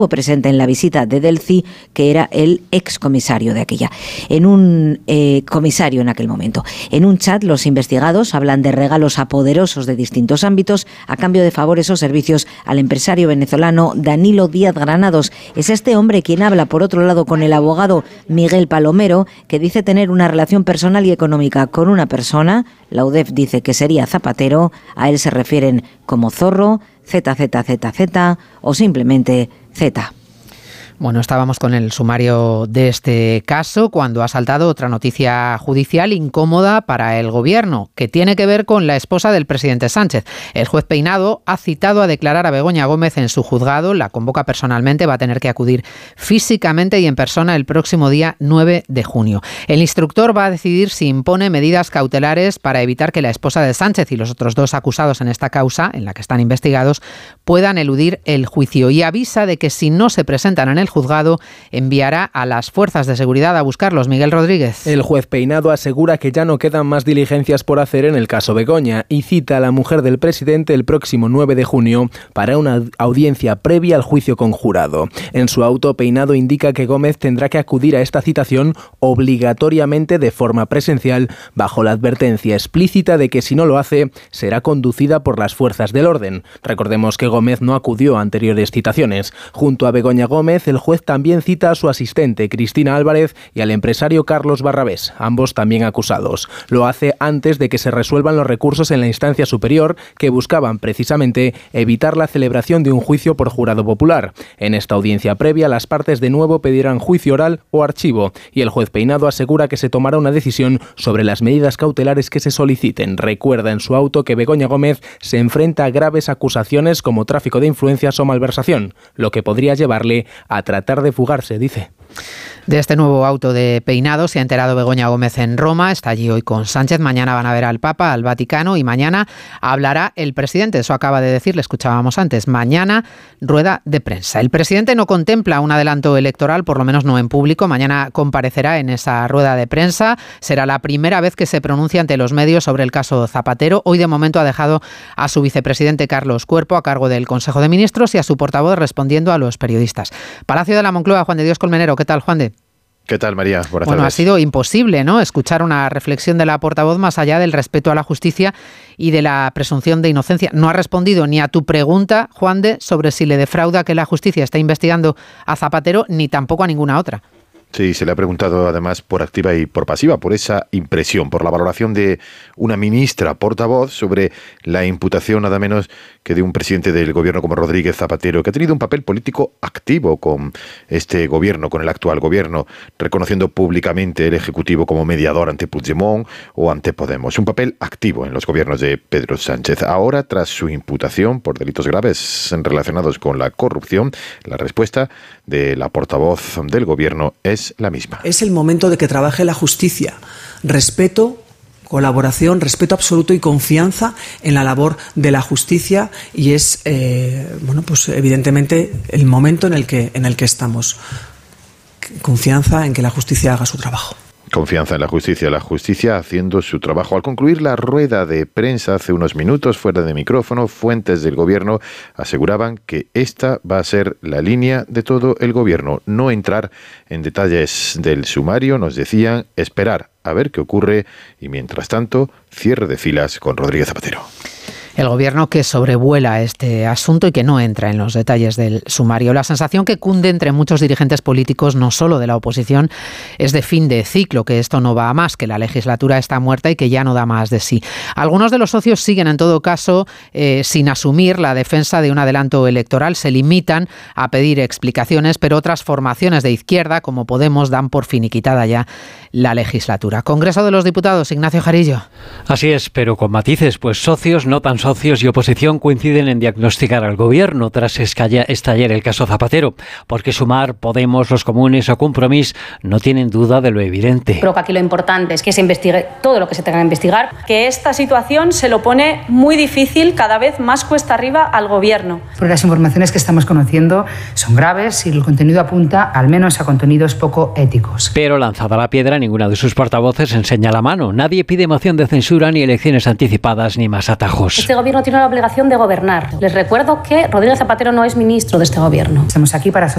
presente en la visita de Delcy, que era el excomisario de aquella, comisario en aquel momento. En un chat, los investigados hablan de regalos a poderosos de distintos ámbitos a cambio de favores o servicios al empresario venezolano Danilo Díaz Granados. Es este hombre quien habla, por otro lado, con el abogado Miguel Palomero, que dice tener una relación personal y económica con una persona. La UDEF dice que sería Zapatero, a él se refieren como Zorro, ZZZZ o simplemente Z. Bueno, estábamos con el sumario de este caso cuando ha saltado otra noticia judicial incómoda para el gobierno, que tiene que ver con la esposa del presidente Sánchez. El juez Peinado ha citado a declarar a Begoña Gómez en su juzgado, la convoca personalmente, va a tener que acudir físicamente y en persona el próximo día 9 de junio. El instructor va a decidir si impone medidas cautelares para evitar que la esposa de Sánchez y los otros dos acusados en esta causa, en la que están investigados, puedan eludir el juicio, y avisa de que si no se presentan en el juzgado, enviará a las fuerzas de seguridad a buscarlos. Miguel Rodríguez. El juez Peinado asegura que ya no quedan más diligencias por hacer en el caso Begoña y cita a la mujer del presidente el próximo 9 de junio para una audiencia previa al juicio conjurado. En su auto, Peinado indica que Gómez tendrá que acudir a esta citación obligatoriamente de forma presencial, bajo la advertencia explícita de que si no lo hace, será conducida por las fuerzas del orden. Recordemos que Gómez no acudió a anteriores citaciones. Junto a Begoña Gómez, el juez también cita a su asistente Cristina Álvarez y al empresario Carlos Barrabés, ambos también acusados. Lo hace antes de que se resuelvan los recursos en la instancia superior que buscaban precisamente evitar la celebración de un juicio por jurado popular. En esta audiencia previa, las partes de nuevo pedirán juicio oral o archivo y el juez Peinado asegura que se tomará una decisión sobre las medidas cautelares que se soliciten. Recuerda en su auto que Begoña Gómez se enfrenta a graves acusaciones como tráfico de influencias o malversación, lo que podría llevarle a tratar de fugarse, dice. De este nuevo auto de Peinado se ha enterado Begoña Gómez en Roma, está allí hoy con Sánchez, mañana van a ver al Papa, al Vaticano, y mañana hablará el presidente, eso acaba de decir, le escuchábamos antes, mañana rueda de prensa. El presidente no contempla un adelanto electoral, por lo menos no en público, mañana comparecerá en esa rueda de prensa, será la primera vez que se pronuncia ante los medios sobre el caso Zapatero. Hoy de momento ha dejado a su vicepresidente Carlos Cuerpo a cargo del Consejo de Ministros y a su portavoz respondiendo a los periodistas. Palacio de la Moncloa, Juan de Dios Colmenero, ¿qué tal, Juan de? ¿Qué tal, María? Buenas tardes. Ha sido imposible, ¿no?, escuchar una reflexión de la portavoz más allá del respeto a la justicia y de la presunción de inocencia. No ha respondido ni a tu pregunta, Juan de, sobre si le defrauda que la justicia está investigando a Zapatero, ni tampoco a ninguna otra. Sí, se le ha preguntado además por activa y por pasiva, por esa impresión, por la valoración de una ministra portavoz sobre la imputación nada menos que de un presidente del gobierno como Rodríguez Zapatero, que ha tenido un papel político activo con este gobierno, con el actual gobierno, reconociendo públicamente el Ejecutivo como mediador ante Puigdemont o ante Podemos. Un papel activo en los gobiernos de Pedro Sánchez. Ahora, tras su imputación por delitos graves relacionados con la corrupción, la respuesta de la portavoz del gobierno es la misma. Es el momento de que trabaje la justicia. Respeto, colaboración, respeto absoluto y confianza en la labor de la justicia y es, pues evidentemente el momento en el que estamos. Confianza en que la justicia haga su trabajo. Confianza en la justicia haciendo su trabajo. Al concluir la rueda de prensa hace unos minutos, fuera de micrófono, fuentes del gobierno aseguraban que esta va a ser la línea de todo el gobierno. No entrar en detalles del sumario, nos decían, esperar a ver qué ocurre y, mientras tanto, cierre de filas con Rodríguez Zapatero. El gobierno que sobrevuela este asunto y que no entra en los detalles del sumario. La sensación que cunde entre muchos dirigentes políticos, no solo de la oposición, es de fin de ciclo, que esto no va a más, que la legislatura está muerta y que ya no da más de sí. Algunos de los socios siguen, en todo caso, sin asumir la defensa de un adelanto electoral, se limitan a pedir explicaciones, pero otras formaciones de izquierda, como Podemos, dan por finiquitada ya la legislatura. Congreso de los Diputados, Ignacio Jarillo. Así es, pero con matices, pues socios, no tan socios y oposición coinciden en diagnosticar al gobierno tras estallar el caso Zapatero, porque Sumar, Podemos, los Comunes o Compromís no tienen duda de lo evidente. Creo que aquí lo importante es que se investigue todo lo que se tenga que investigar, que esta situación se lo pone muy difícil, cada vez más cuesta arriba al gobierno. Porque las informaciones que estamos conociendo son graves y el contenido apunta al menos a contenidos poco éticos. Pero lanzada la piedra, ninguna de sus portavoces enseña la mano. Nadie pide moción de censura, ni elecciones anticipadas, ni más atajos. Este gobierno tiene la obligación de gobernar. Les recuerdo que Rodríguez Zapatero no es ministro de este gobierno. Estamos aquí para